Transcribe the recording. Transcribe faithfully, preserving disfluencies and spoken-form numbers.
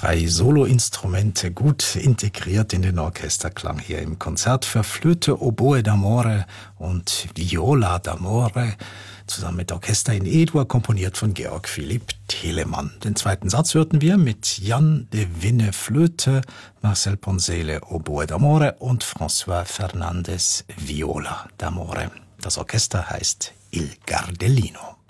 drei Soloinstrumente gut integriert in den Orchesterklang hier im Konzert für Flöte, Oboe d'Amore und Viola d'Amore, zusammen mit Orchester in E-Dur, komponiert von Georg Philipp Telemann. Den zweiten Satz hörten wir mit Jan de Winne Flöte, Marcel Ponselle Oboe d'Amore und François Fernandes Viola d'Amore. Das Orchester heißt Il Gardellino.